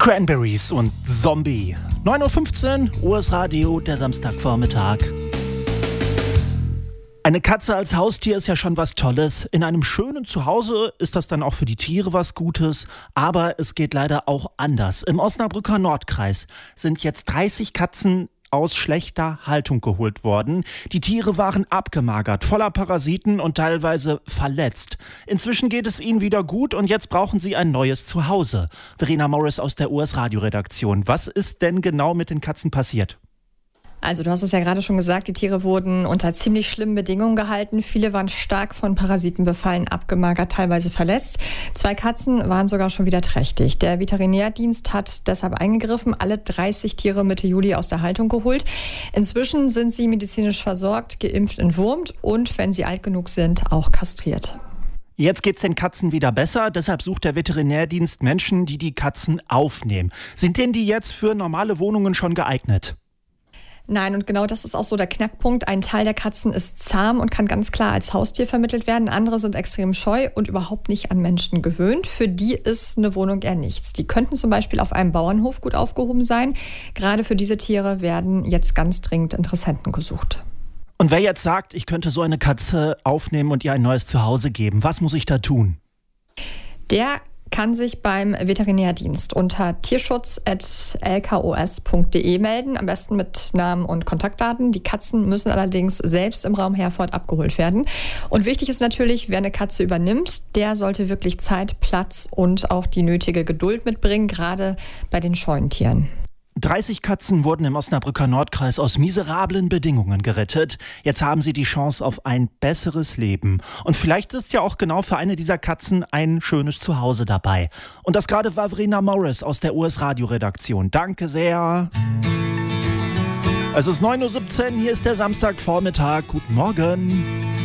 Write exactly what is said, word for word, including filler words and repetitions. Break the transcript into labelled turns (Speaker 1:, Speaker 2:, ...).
Speaker 1: Cranberries und Zombie. neun Uhr fünfzehn, U S Radio, der Samstagvormittag. Eine Katze als Haustier ist ja schon was Tolles. In einem schönen Zuhause ist das dann auch für die Tiere was Gutes. Aber es geht leider auch anders. Im Osnabrücker Nordkreis sind jetzt dreißig Katzen aus schlechter Haltung geholt worden. Die Tiere waren abgemagert, voller Parasiten und teilweise verletzt. Inzwischen geht es ihnen wieder gut und jetzt brauchen sie ein neues Zuhause. Verena Morris aus der U S-Radio-Redaktion. Was ist denn genau mit den Katzen passiert?
Speaker 2: Also du hast es ja gerade schon gesagt, die Tiere wurden unter ziemlich schlimmen Bedingungen gehalten. Viele waren stark von Parasiten befallen, abgemagert, teilweise verletzt. Zwei Katzen waren sogar schon wieder trächtig. Der Veterinärdienst hat deshalb eingegriffen, alle dreißig Tiere Mitte Juli aus der Haltung geholt. Inzwischen sind sie medizinisch versorgt, geimpft, entwurmt und, wenn sie alt genug sind, auch kastriert.
Speaker 1: Jetzt geht's den Katzen wieder besser, deshalb sucht der Veterinärdienst Menschen, die die Katzen aufnehmen. Sind denn die jetzt für normale Wohnungen schon geeignet?
Speaker 2: Nein, und genau das ist auch so der Knackpunkt. Ein Teil der Katzen ist zahm und kann ganz klar als Haustier vermittelt werden. Andere sind extrem scheu und überhaupt nicht an Menschen gewöhnt. Für die ist eine Wohnung eher nichts. Die könnten zum Beispiel auf einem Bauernhof gut aufgehoben sein. Gerade für diese Tiere werden jetzt ganz dringend Interessenten gesucht.
Speaker 1: Und wer jetzt sagt, ich könnte so eine Katze aufnehmen und ihr ein neues Zuhause geben, was muss ich da tun?
Speaker 2: Der kann sich beim Veterinärdienst unter tierschutz at l k o s punkt d e melden, am besten mit Namen und Kontaktdaten. Die Katzen müssen allerdings selbst im Raum Herford abgeholt werden. Und wichtig ist natürlich, wer eine Katze übernimmt, der sollte wirklich Zeit, Platz und auch die nötige Geduld mitbringen, gerade bei den scheuen Tieren.
Speaker 1: dreißig Katzen wurden im Osnabrücker Nordkreis aus miserablen Bedingungen gerettet. Jetzt haben sie die Chance auf ein besseres Leben. Und vielleicht ist ja auch genau für eine dieser Katzen ein schönes Zuhause dabei. Und das gerade war Verena Morris aus der U S-Radio-Redaktion. Danke sehr. Es ist neun Uhr siebzehn, hier ist der Samstagvormittag. Guten Morgen.